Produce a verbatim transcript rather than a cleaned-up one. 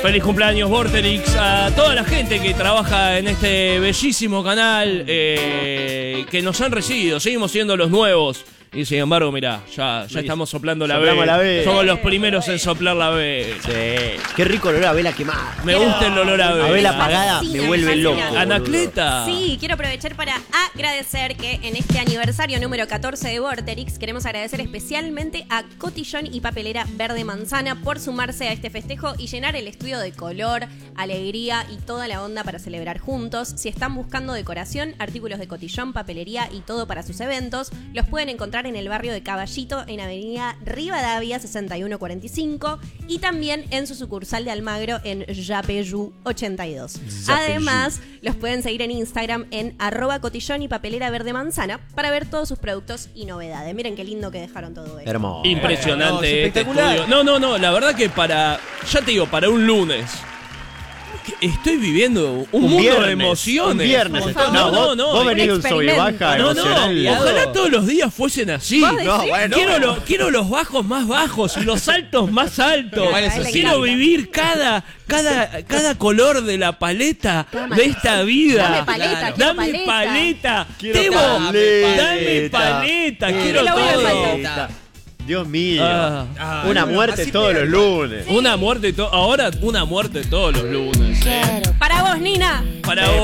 Feliz cumpleaños, Vorterix, a toda la gente que trabaja en este bellísimo canal, eh, que nos han recibido. Seguimos siendo los nuevos. Y sin embargo, mirá, ya, ya estamos soplando la B. la B. Somos los primeros en soplar la B. Sí. Qué rico olor a vela quemada. Me gusta el olor a B. A vela apagada me vuelve loco. Anacleta. Sí, quiero aprovechar para agradecer que en este aniversario número catorce de Vorterix queremos agradecer especialmente a Cotillón y Papelera Verde Manzana por sumarse a este festejo y llenar el estudio de color, alegría y toda la onda para celebrar juntos. Si están buscando decoración, artículos de cotillón, papelería y todo para sus eventos, los pueden encontrar en el barrio de Caballito, en avenida Rivadavia sesenta y uno cuarenta y cinco, y también en su sucursal de Almagro en Yapeyú ochenta y dos. Yapeyú. Además, los pueden seguir en Instagram en arroba cotillón y papelera verde manzana para ver todos sus productos y novedades. Miren qué lindo que dejaron todo esto. Hermoso. Impresionante No, es este espectacular. estudio. No, no, no, la verdad que para, ya te digo, para un lunes, estoy viviendo un, Un mundo viernes, de emociones. un viernes. Por No, favor. No, vos, no, vos no. venís de un sub y baja No, no, emocional. ojalá todos los días fuesen así. ¿Vos decís? No, bueno. Quiero, lo- quiero los bajos más bajos y los altos más altos. Igual eso sí. Quiero vivir cada, cada, cada color de la paleta de esta vida. Dame paleta, Claro. quiero Dame paleta. paleta. Quiero Tebo, paleta. dame paleta. Quiero Quiero lo voy a todo. faltar. Dios mío. Ah. Ah, Una bueno, muerte así todos me- los lunes. Una muerte to- ahora una muerte todos los lunes. eh. Para vos, Nina. Para vos.